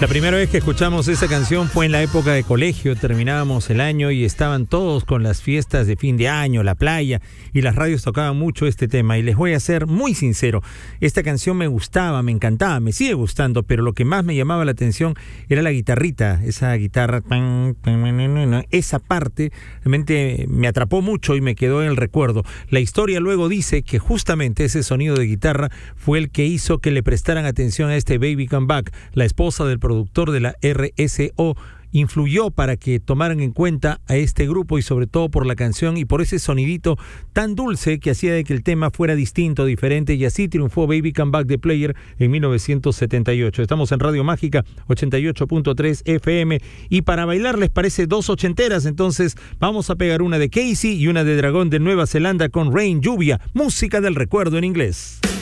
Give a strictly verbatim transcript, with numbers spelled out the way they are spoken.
La primera vez que escuchamos esa canción fue en la época de colegio. Terminábamos el año y estaban todos con las fiestas de fin de año, la playa, y las radios tocaban mucho este tema. Y les voy a ser muy sincero, esta canción me gustaba, me encantaba, me sigue gustando, pero lo que más me llamaba la atención era la guitarrita, esa guitarra, esa parte realmente me atrapó mucho y me quedó en el recuerdo. La historia luego dice que justamente ese sonido de guitarra fue el que hizo que le prestaran atención a este Baby Come Back. La esposa del productor de la R S O influyó para que tomaran en cuenta a este grupo, y sobre todo por la canción y por ese sonidito tan dulce que hacía de que el tema fuera distinto, diferente, y así triunfó Baby Come Back de Player en mil novecientos setenta y ocho. Estamos en Radio Mágica ochenta y ocho punto tres F M, y para bailar les parece dos ochenteras, entonces vamos a pegar una de Casey y una de Dragón de Nueva Zelanda con Rain, lluvia, música del recuerdo en inglés.